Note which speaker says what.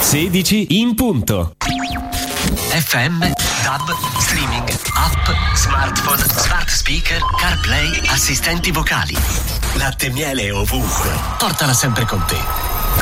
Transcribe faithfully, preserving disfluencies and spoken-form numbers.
Speaker 1: sedici in punto.
Speaker 2: F M, D A B, streaming, app, smartphone, smart speaker, CarPlay, assistenti vocali. Latte e miele ovunque. Portala sempre con te.